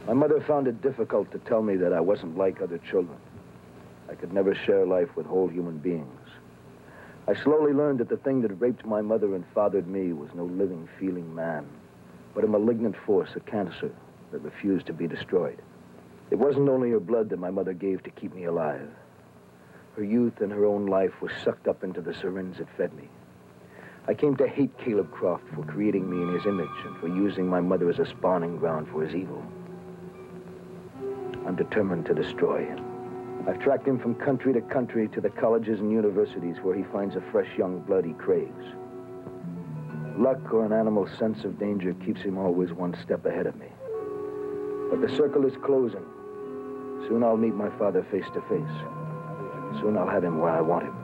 My mother found it difficult to tell me that I wasn't like other children. I could never share life with whole human beings. I slowly learned that the thing that raped my mother and fathered me was no living, feeling man, but a malignant force, a cancer that refused to be destroyed. It wasn't only her blood that my mother gave to keep me alive. Her youth and her own life was sucked up into the syringe that fed me. I came to hate Caleb Croft for creating me in his image and for using my mother as a spawning ground for his evil. I'm determined to destroy him. I've tracked him from country to country to the colleges and universities where he finds a fresh young blood he craves. Luck or an animal's sense of danger keeps him always one step ahead of me. But the circle is closing. Soon I'll meet my father face to face. Soon I'll have him where I want him.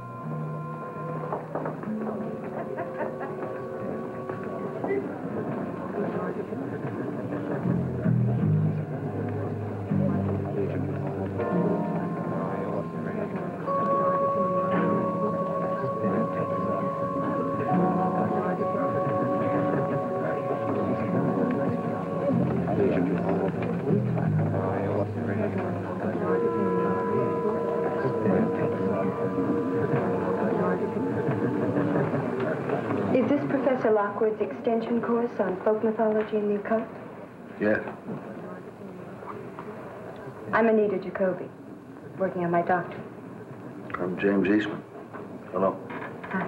Is this Professor Lockwood's extension course on folk mythology and the occult? Yeah. I'm Anita Jacoby, working on my doctorate. I'm James Eastman. Hello. Hi.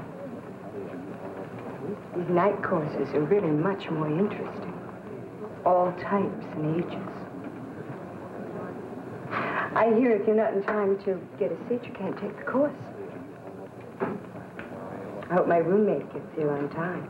These night courses are really much more interesting. All types and ages. I hear if you're not in time to get a seat, you can't take the course. I hope my roommate gets here on time.